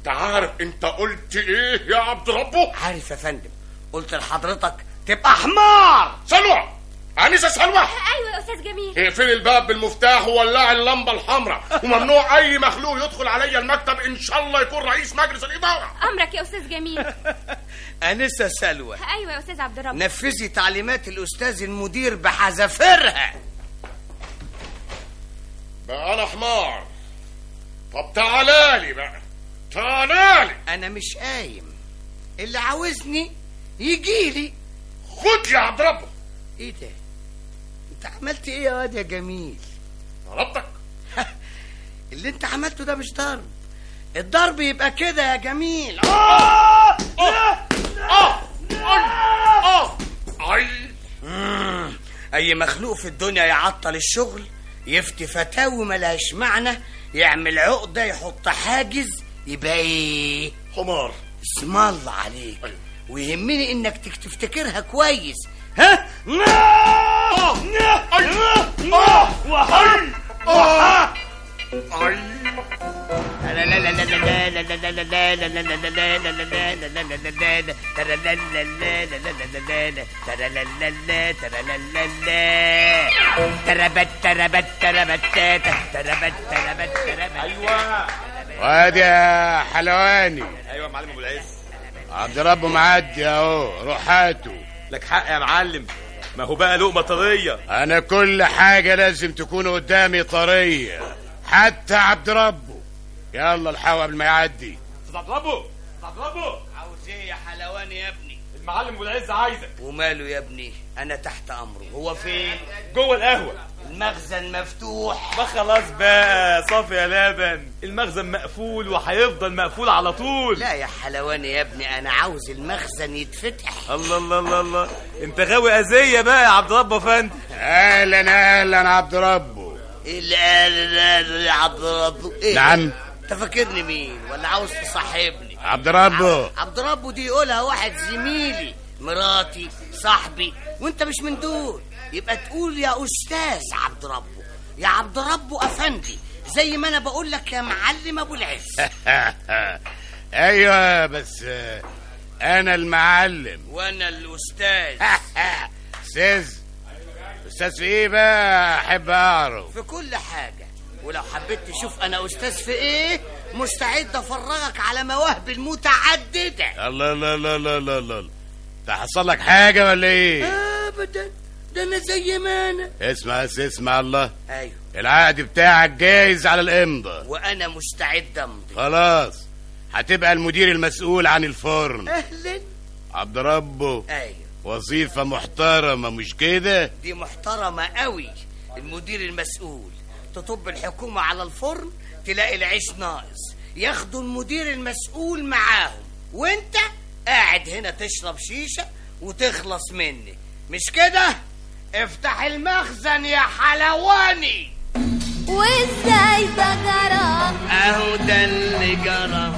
انت عارف انت قلت ايه يا عبد ربه؟ عارف يا فندم، قلت لحضرتك تبقى حمار. سلوى، انسه سلوى. ايوه يا استاذ جميل. اقفلي الباب بالمفتاح وولعي اللمبه الحمراء، وممنوع اي مخلوق يدخل عليا المكتب ان شاء الله يكون رئيس مجلس الاداره. امرك يا استاذ جميل. انسه سلوى. ايوه يا استاذ عبد الرب. نفذي تعليمات الاستاذ المدير بحذافيرها. بقى انا حمار. طب تعالالي بقى، تعالالي. انا مش قايم، اللي عاوزني يجيلي. خد يا عبد ربه. ايه ده؟ انت عملت ايه يا واد يا جميل؟ ضربتك. اللي انت عملته ده مش ضرب، الضرب يبقى كده يا جميل. اي مخلوق في الدنيا يعطل الشغل، يفتي فتاوي ملهاش معنى، يعمل عقده، يحط حاجز، يبقى ايه؟ حمار. اسم الله عليك. أيوه. ويهمني انك تفتكرها كويس. ها؟ ايوه وادي يا حلواني. ايوه يا معلم ابو العز. عبد ربه معدي اهو، روح هاته. لك حق يا معلم، ما هو بقى لقمه طريه. انا كل حاجه لازم تكون قدامي طريه، حتى عبد ربه. يلا الحق قبل ما يعدي. عبد ربه، عبد ربه، عاوز ايه يا حلواني يا ابني؟ المعلم ابو العز عايزك. وماله يا ابني؟ انا تحت امره. هو فين؟ جوه القهوه. المخزن مفتوح. ما خلاص بقى صافي يا لبن، المخزن مقفول وهيفضل مقفول على طول. لا يا حلواني يا ابني، انا عاوز المخزن يتفتح. الله الله الله الله، انت غاوي اذيه بقى يا عبد ربه فندم. اهلا اهلا عبد ربه. ايه اللي قال يا عبد ربه؟ ايه؟ نعم. انت فاكرني مين ولا عاوز تصاحبني؟ عبد ربه. عبد ربه دي يقولها واحد زميلي، مراتي، صاحبي، وانت مش من دول، يبقى تقول يا استاذ عبد ربه، يا عبد ربه افندي، زي ما انا بقول لك يا معلم ابو العز. ايوه بس انا المعلم وانا الاستاذ. استاذ في ايه بقى؟ احب اعرف. في كل حاجه، ولو حبيت تشوف انا استاذ في ايه مستعد افرجك على مواهبي المتعدده. الله الله الله الله الله الله، ده حصل لك حاجه ولا ايه؟ ابدا، ده انا زي ما انا. اسمع الله. ايوه، العقد بتاعك جايز على الامضه، وانا مستعد امضي. خلاص هتبقى المدير المسؤول عن الفرن. اهلا عبد ربه. ايوه، وظيفه محترمه مش كده؟ دي محترمه قوي. المدير المسؤول، تطب الحكومه على الفرن تلاقي العيش ناقص، ياخدوا المدير المسؤول معاهم، وانت قاعد هنا تشرب شيشه وتخلص مني، مش كده؟ افتح المخزن يا حلواني. وازاي ده جرى؟ اهو ده اللي جرى.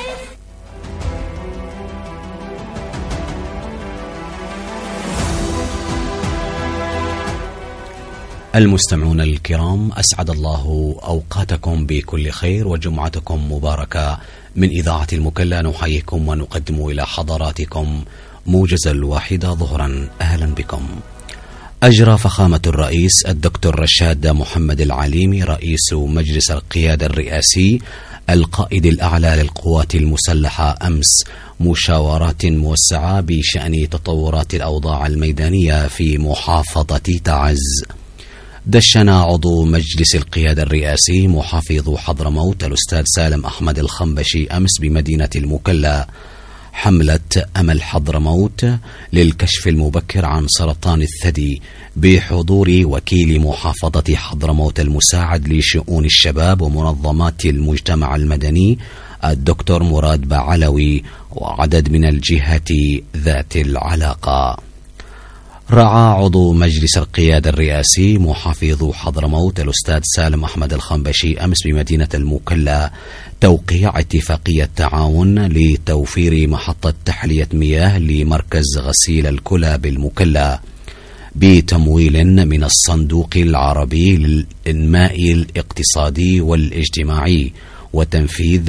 المستمعون الكرام، أسعد الله أوقاتكم بكل خير وجمعتكم مباركة. من إذاعة المكلا نحييكم ونقدم إلى حضراتكم موجز الواحدة ظهرا. أهلا بكم. أجرى فخامة الرئيس الدكتور رشاد محمد العليمي رئيس مجلس القيادة الرئاسي القائد الأعلى للقوات المسلحة أمس مشاورات موسعة بشأن تطورات الأوضاع الميدانية في محافظة تعز. دشن عضو مجلس القيادة الرئاسي محافظ حضرموت الأستاذ سالم أحمد الخنبشي أمس بمدينة المكلا حملة أمل حضرموت للكشف المبكر عن سرطان الثدي بحضور وكيل محافظة حضرموت المساعد لشؤون الشباب ومنظمات المجتمع المدني الدكتور مراد بعلوي وعدد من الجهات ذات العلاقة. رعى عضو مجلس القيادة الرئاسي محافظ حضرموت الأستاذ سالم أحمد الخنبشي أمس بمدينة المكلا توقيع اتفاقية تعاون لتوفير محطة تحلية مياه لمركز غسيل الكلى بالمكلا بتمويل من الصندوق العربي للإنماء الاقتصادي والاجتماعي وتنفيذ